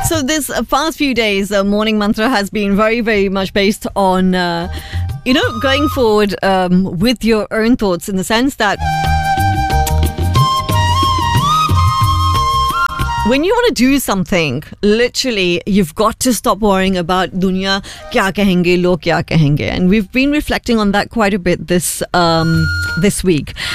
So this past few days, Morning Mantra has been very, very much based on, going forward with your own thoughts, in the sense that when you want to do something, literally, you've got to stop worrying about dunya kya kahenge, log kya kahenge. And we've been reflecting on that quite a bit this week.